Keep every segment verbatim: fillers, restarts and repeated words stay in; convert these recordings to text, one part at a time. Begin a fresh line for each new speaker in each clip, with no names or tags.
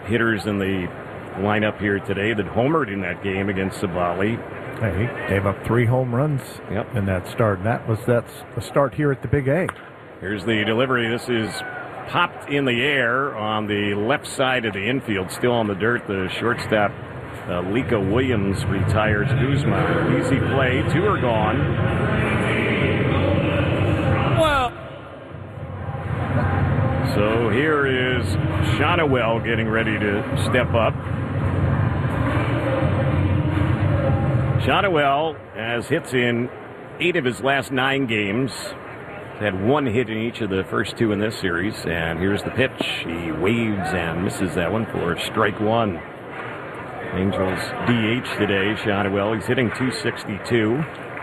hitters in the lineup here today that homered in that game against Savali.
Hey, he gave up three home runs
yep.
in that start. And that was that's the start here at the Big A.
Here's the delivery. This is popped in the air on the left side of the infield, still on the dirt. The shortstop, uh, Lika Williams, retires Guzman. Easy play. Two are gone. Well, so here is Shonowell getting ready to step up. Shonowell has hits in eight of his last nine games. He's had one hit in each of the first two in this series. And here's the pitch. He waves and misses that one for strike one. Angels D H today, Shonowell. He's hitting two sixty-two.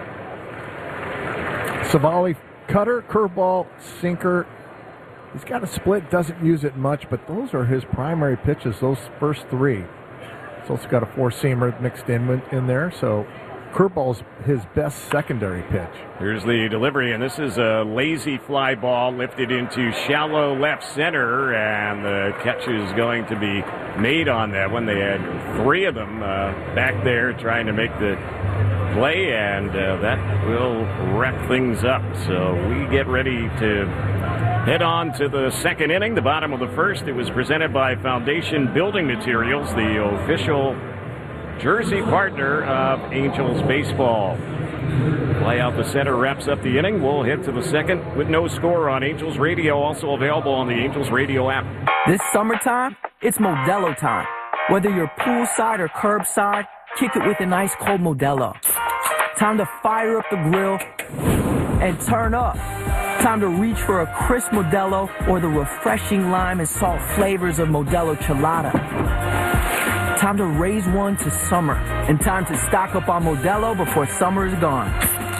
Savali cutter, curveball, sinker. He's got a split, doesn't use it much, but those are his primary pitches, those first three. He's also got a four-seamer mixed in in there, so curveball's his best secondary pitch.
Here's the delivery, and this is a lazy fly ball lifted into shallow left center, and the catch is going to be made on that one. They had three of them uh, back there trying to make the play, and uh, that will wrap things up. So we get ready to head on to the second inning, the bottom of the first. It was presented by Foundation Building Materials, the official jersey partner of Angels baseball. Play out the center wraps up the inning. We'll head to the second with no score on Angels Radio, also available on the Angels Radio app.
This summertime, it's Modelo time. Whether you're poolside or curbside, kick it with an ice cold Modelo. Time to fire up the grill and turn up. Time to reach for a crisp Modelo or the refreshing lime and salt flavors of Modelo Chelada. Time to raise one to summer, and time to stock up on Modelo before summer is gone.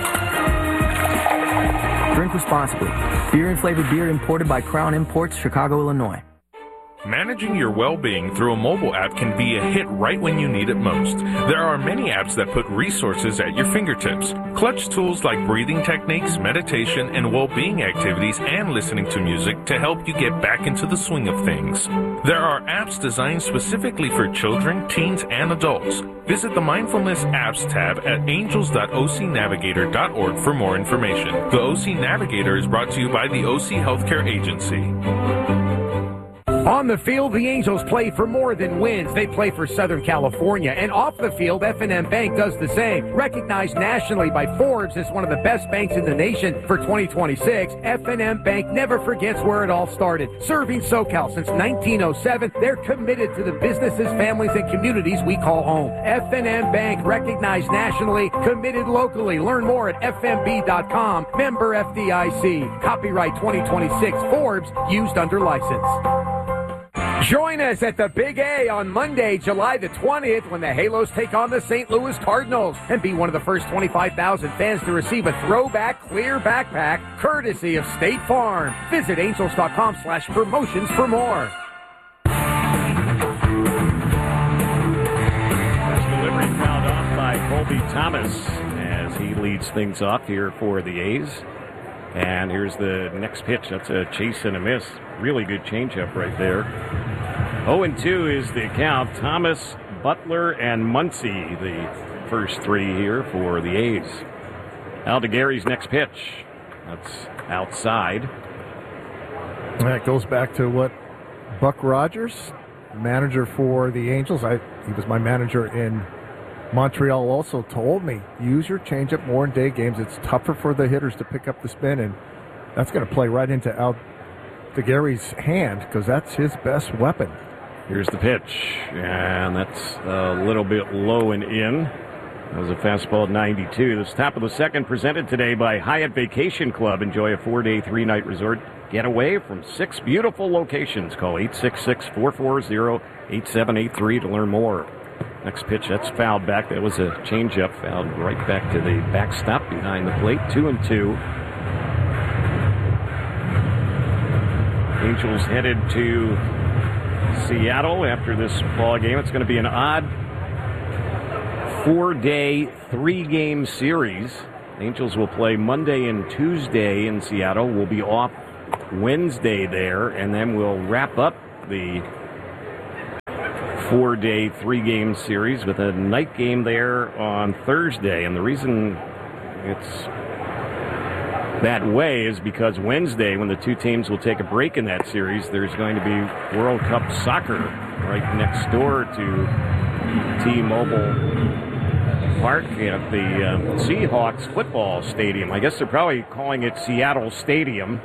Drink responsibly. Beer and flavored beer imported by Crown Imports, Chicago, Illinois.
Managing your well-being through a mobile app can be a hit right when you need it most. There are many apps that put resources at your fingertips. Clutch tools like breathing techniques, meditation, and well-being activities, and listening to music to help you get back into the swing of things. There are apps designed specifically for children, teens, and adults. Visit the Mindfulness Apps tab at angels dot o c navigator dot org for more information. The O C Navigator is brought to you by the O C Healthcare Agency.
On the field, the Angels play for more than wins. They play for Southern California. And off the field, F and M Bank does the same. Recognized nationally by Forbes as one of the best banks in the nation for twenty twenty-six, F and M Bank never forgets where it all started. Serving SoCal since nineteen oh seven, they're committed to the businesses, families, and communities we call home. F and M Bank, recognized nationally, committed locally. Learn more at f m b dot com. Member F D I C. Copyright twenty twenty-six Forbes, used under license. Join us at the Big A on Monday, July the twentieth, when the Halos take on the Saint Louis Cardinals, and be one of the first twenty-five thousand fans to receive a throwback clear backpack courtesy of State Farm. Visit angels dot com slash promotions for more.
Delivery fouled off by Colby Thomas as he leads things off here for the A's. And here's the next pitch. That's a chase and a miss. Really good changeup right there. oh and two is the count. Thomas, Butler, and Muncy, the first three here for the A's. Aldegary's next pitch. That's outside.
That goes back to what Buck Rogers, manager for the Angels, I he was my manager in Montreal, also told me, use your changeup more in day games. It's tougher for the hitters to pick up the spin, and that's going to play right into Aldegary's hand because that's his best weapon.
Here's the pitch, and that's a little bit low and in. That was a fastball at ninety-two. This top of the second presented today by Hyatt Vacation Club. Enjoy a four-day, three-night resort getaway from six beautiful locations. Call eight six six, four four zero, eight seven eight three to learn more. Next pitch, that's fouled back. That was a changeup, fouled right back to the backstop behind the plate. Two and two. Angels headed to Seattle after this ball game. It's going to be an odd four-day, three-game series. Angels will play Monday and Tuesday in Seattle. We'll be off Wednesday there, and then we'll wrap up the four-day, three-game series with a night game there on Thursday. And the reason it's that way is because Wednesday, when the two teams will take a break in that series, there's going to be World Cup soccer right next door to T-Mobile Park at the uh, Seahawks football stadium. I guess they're probably calling it Seattle Stadium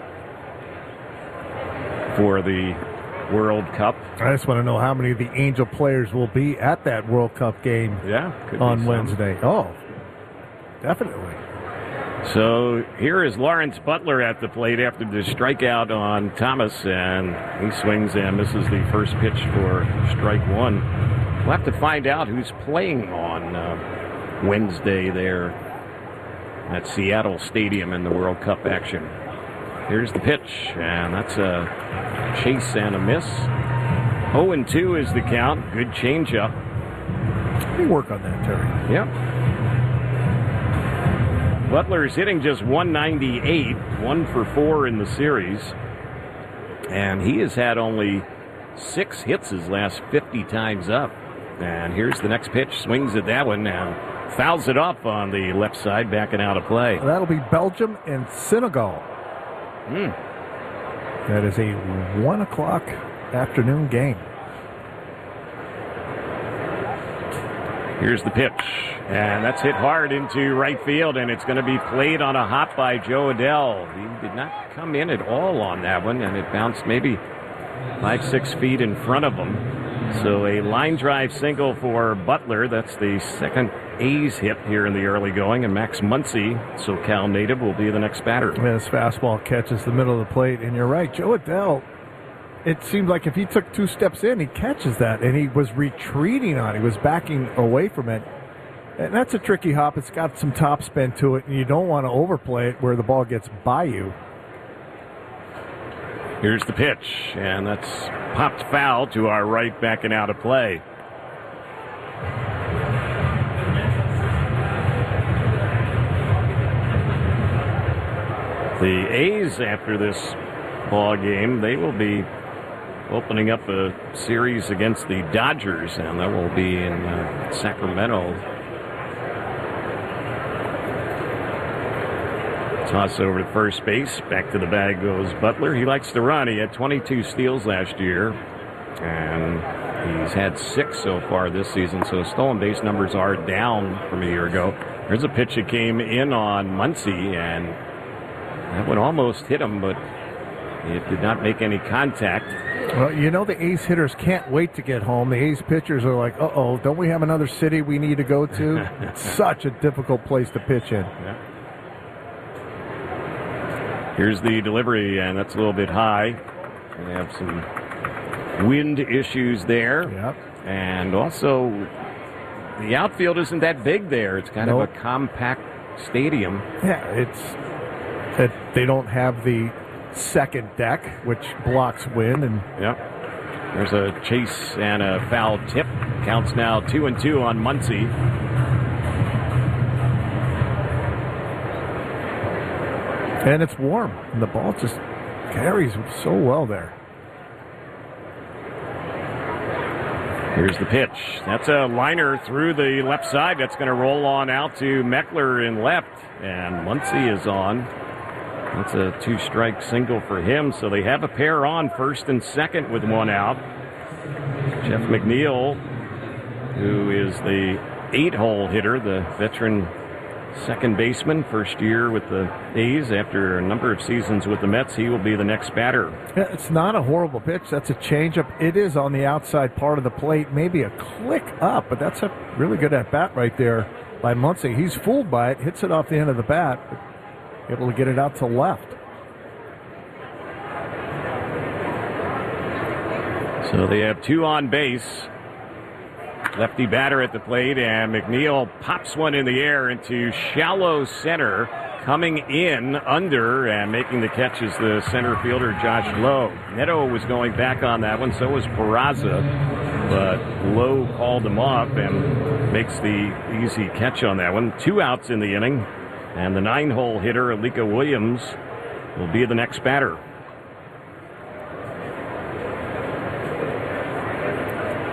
for the World Cup.
I just want to know how many of the Angel players will be at that World Cup game
yeah, could
on
be
Wednesday. Oh, definitely.
So here is Lawrence Butler at the plate after the strikeout on Thomas, and he swings and misses the first pitch for strike one. We'll have to find out who's playing on uh, Wednesday there at Seattle Stadium in the World Cup action. Here's the pitch, and that's a chase and a miss. oh and two is the count. Good changeup.
Let me work on that, Terry.
Yep. Butler's hitting just one ninety-eight, one for four in the series. And he has had only six hits his last fifty times up. And here's the next pitch. Swings at that one and fouls it off on the left side, backing out of play.
That'll be Belgium and Senegal.
Hmm.
That is a one o'clock afternoon game.
Here's the pitch, and that's hit hard into right field, and it's going to be played on a hop by Joe Adell. He did not come in at all on that one, and it bounced maybe five, six feet in front of him. So a line drive single for Butler. That's the second A's hit here in the early going, and Max Muncy, SoCal native, will be the next batter.
And his fastball catches the middle of the plate, and you're right, Joe Adell. It seemed like if he took two steps in, he catches that, and he was retreating on it. He was backing away from it. And that's a tricky hop. It's got some top spin to it, and you don't want to overplay it where the ball gets by you.
Here's the pitch, and that's popped foul to our right, backing out of play. The A's, after this ball game, they will be opening up a series against the Dodgers, and that will be in uh, Sacramento. Toss over to first base. Back to the bag goes Butler. He likes to run. He had twenty-two steals last year, and he's had six so far this season, so stolen base numbers are down from a year ago. There's a pitch that came in on Muncy, and that one almost hit him, but it did not make any contact.
Well, you know the A's hitters can't wait to get home. The A's pitchers are like, uh-oh, don't we have another city we need to go to? It's such a difficult place to pitch in.
Yeah. Here's the delivery, and that's a little bit high. We have some wind issues there.
Yep.
And also, the outfield isn't that big there. It's kind
nope.
of a compact stadium.
Yeah, it's that they don't have the second deck, which blocks wind. And
yep. There's a chase and a foul tip. Counts now two and two on Muncy.
And it's warm, and the ball just carries so well there.
Here's the pitch. That's a liner through the left side. That's going to roll on out to Meckler in left, and Muncy is on. That's a two-strike single for him, so they have a pair on first and second with one out. Jeff McNeil, who is the eight-hole hitter, the veteran second baseman, first year with the A's after a number of seasons with the Mets. He will be the next batter.
Yeah, it's not a horrible pitch. That's a changeup. It is on the outside part of the plate, maybe a click up, but that's a really good at-bat right there by Muncy. He's fooled by it, hits it off the end of the bat, but able to get it out to left.
So they have two on base. Lefty batter at the plate, and McNeil pops one in the air into shallow center. Coming in under and making the catch is the center fielder, Josh Lowe. Neto was going back on that one, so was Peraza, but Lowe called him off and makes the easy catch on that one. Two outs in the inning, and the nine-hole hitter, Alika Williams, will be the next batter.